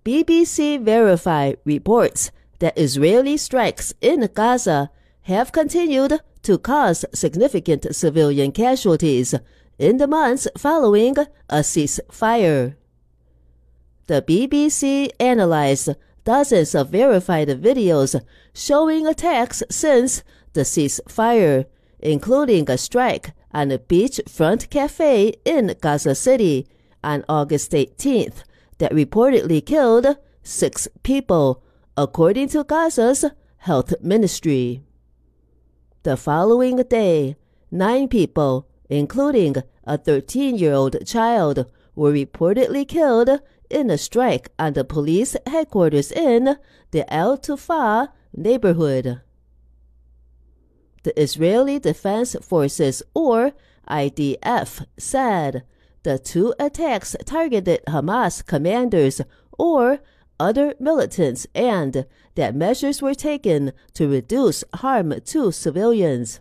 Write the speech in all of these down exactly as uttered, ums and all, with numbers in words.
B B C Verify reports that Israeli strikes in Gaza have continued to cause significant civilian casualties in the months following a ceasefire. The B B C analyzed dozens of verified videos showing attacks since the ceasefire, including a strike on a beachfront cafe in Gaza City on August eighteenth that reportedly killed six people, according to Gaza's health ministry. The following day, nine people, including a thirteen-year-old child, were reportedly killed in a strike on the police headquarters in the Al Tufa neighborhood. The Israeli Defense Forces, or I D F, said the two attacks targeted Hamas commanders or other militants and that measures were taken to reduce harm to civilians.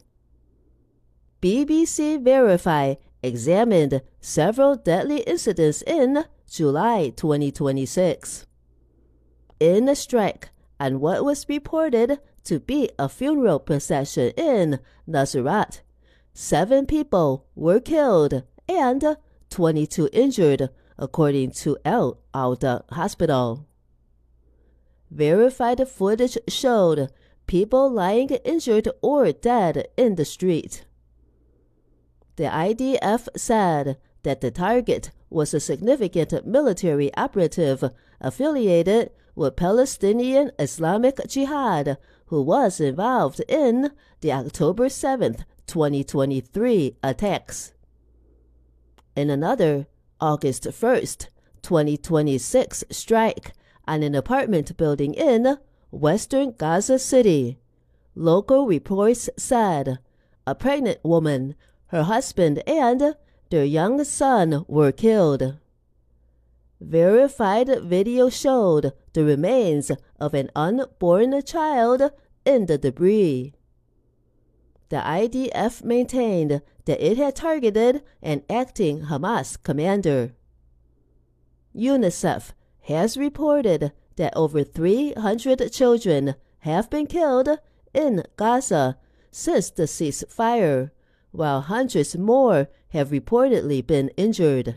B B C Verify examined several deadly incidents in July twenty twenty-six. In a strike on what was reported to be a funeral procession in Nazareth, seven people were killed and twenty-two injured, according to El Auda Hospital. Verified footage showed people lying injured or dead in the street. The I D F said that the target was a significant military operative affiliated with Palestinian Islamic Jihad who was involved in the October seventh, twenty twenty-three attacks. In another August first, twenty twenty-six strike on an apartment building in western Gaza City, local reports said a pregnant woman, her husband, and their young son were killed. Verified video showed the remains of an unborn child in the debris. The I D F maintained that it had targeted an acting Hamas commander. UNICEF has reported that over three hundred children have been killed in Gaza since the ceasefire, while hundreds more have reportedly been injured.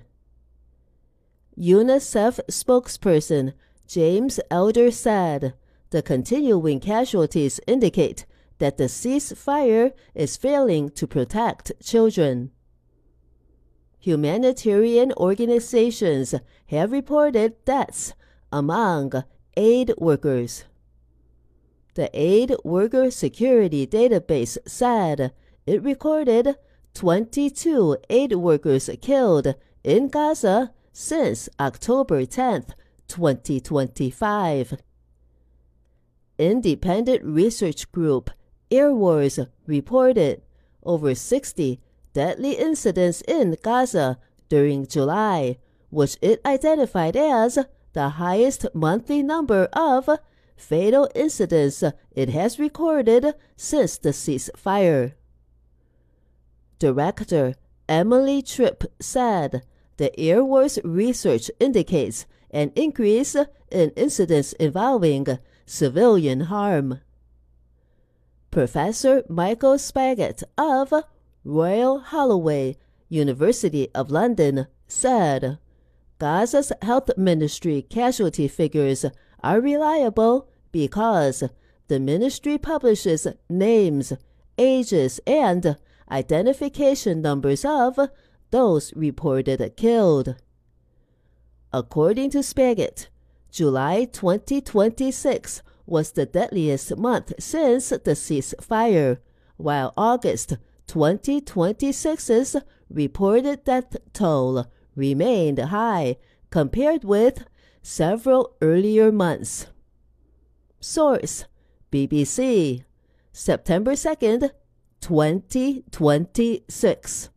UNICEF spokesperson James Elder said the continuing casualties indicate that the ceasefire is failing to protect children. Humanitarian organizations have reported deaths among aid workers. The Aid Worker Security Database said it recorded twenty-two aid workers killed in Gaza since October tenth, twenty twenty-five. Independent research group Air Wars reported over sixty deadly incidents in Gaza during July, which it identified as the highest monthly number of fatal incidents it has recorded since the ceasefire. Director Emily Tripp said the Air Wars research indicates an increase in incidents involving civilian harm. Professor Michael Spaggett of Royal Holloway, University of London, said Gaza's health ministry casualty figures are reliable because the ministry publishes names, ages, and identification numbers of those reported killed. According to Spaggett, July twenty twenty-six was the deadliest month since the ceasefire, while August twenty twenty-six's reported death toll remained high compared with several earlier months. Source: B B C, September second, twenty twenty-six.